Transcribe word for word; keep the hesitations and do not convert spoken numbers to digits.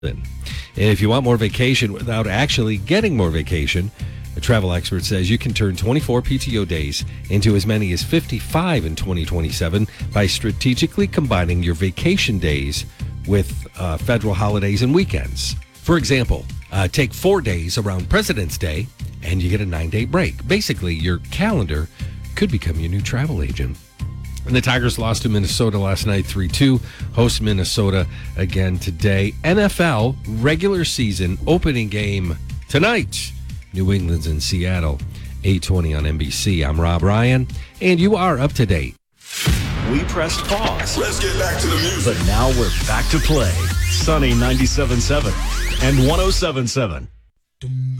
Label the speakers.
Speaker 1: And if you want more vacation without actually getting more vacation, a travel expert says you can turn twenty-four P T O days into as many as fifty-five in twenty twenty-seven by strategically combining your vacation days with uh, federal holidays and weekends. For example, uh, take four days around President's Day and you get a nine-day break. Basically, your calendar could become your new travel agent. And the Tigers lost to Minnesota last night, three two. Host Minnesota again today. N F L regular season opening game tonight. New England's in Seattle, eight twenty on N B C. I'm Rob Ryan, and you are up to date.
Speaker 2: We pressed pause.
Speaker 3: Let's get back to the music.
Speaker 2: But now we're back to play. Sunny ninety-seven point seven and one oh seven point seven.